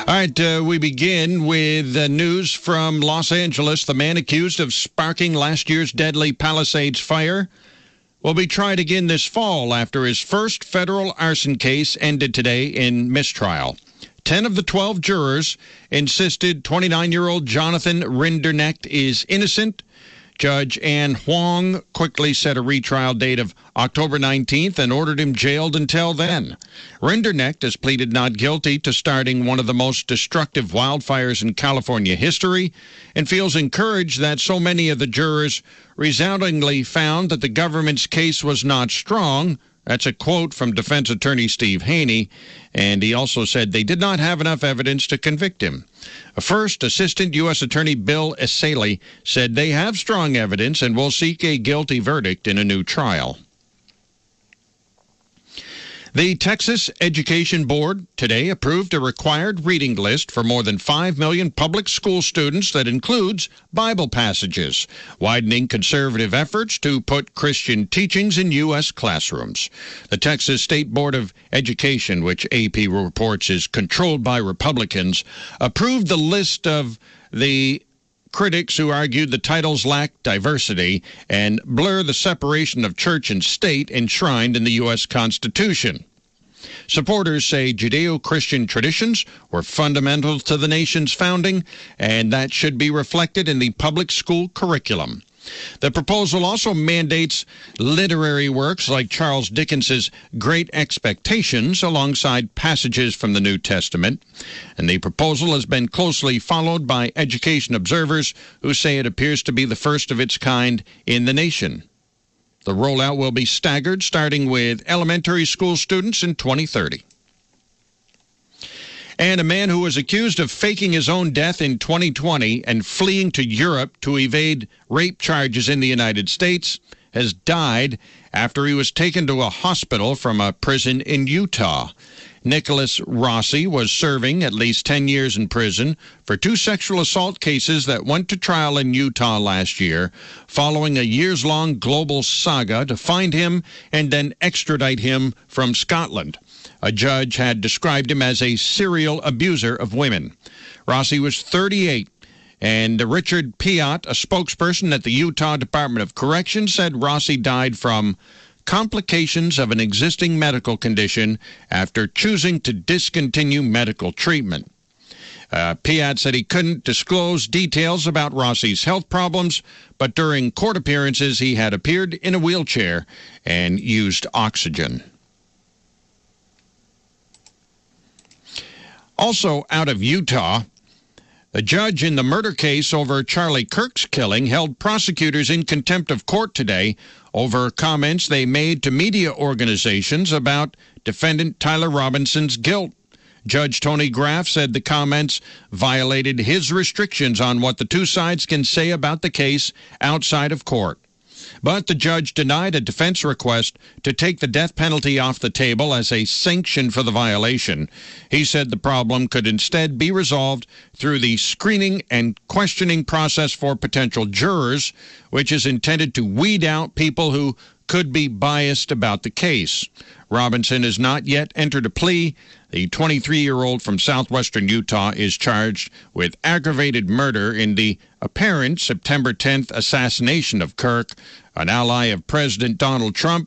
All right, we begin with news from Los Angeles. The man accused of sparking last year's deadly Palisades fire will be tried again this fall after his first federal arson case ended today in mistrial. 10 of the 12 jurors insisted 29-year-old Jonathan Rinderknecht is innocent. Judge Ann Huang quickly set a retrial date of October 19th and ordered him jailed until then. Rinderknecht has pleaded not guilty to starting one of the most destructive wildfires in California history and feels encouraged that so many of the jurors resoundingly found that the government's case was not strong. That's a quote from defense attorney Steve Haney, and he also said they did not have enough evidence to convict him. First, Assistant U.S. Attorney Bill Esseli said they have strong evidence and will seek a guilty verdict in a new trial. The Texas Education Board today approved a required reading list for more than 5 million public school students that includes Bible passages, widening conservative efforts to put Christian teachings in U.S. classrooms. The Texas State Board of Education, which AP reports is controlled by Republicans, approved the list of the critics who argued the titles lack diversity and blur the separation of church and state enshrined in the U.S. Constitution. Supporters say Judeo-Christian traditions were fundamental to the nation's founding, and that should be reflected in the public school curriculum. The proposal also mandates literary works like Charles Dickens's Great Expectations alongside passages from the New Testament. And the proposal has been closely followed by education observers who say it appears to be the first of its kind in the nation. The rollout will be staggered, starting with elementary school students in 2030. And a man who was accused of faking his own death in 2020 and fleeing to Europe to evade rape charges in the United States has died after he was taken to a hospital from a prison in Utah. Nicholas Rossi was serving at least 10 years in prison for 2 sexual assault cases that went to trial in Utah last year, following a years-long global saga to find him and then extradite him from Scotland. A judge had described him as a serial abuser of women. Rossi was 38, and Richard Piat, a spokesperson at the Utah Department of Corrections, said Rossi died from complications of an existing medical condition after choosing to discontinue medical treatment. Piat said he couldn't disclose details about Rossi's health problems, but during court appearances he had appeared in a wheelchair and used oxygen. Also out of Utah, a judge in the murder case over Charlie Kirk's killing held prosecutors in contempt of court today over comments they made to media organizations about defendant Tyler Robinson's guilt. Judge Tony Graff said the comments violated his restrictions on what the two sides can say about the case outside of court. But the judge denied a defense request to take the death penalty off the table as a sanction for the violation. He said the problem could instead be resolved through the screening and questioning process for potential jurors, which is intended to weed out people who could be biased about the case. Robinson has not yet entered a plea. The 23-year-old from southwestern Utah is charged with aggravated murder in the apparent September 10th assassination of Kirk, an ally of President Donald Trump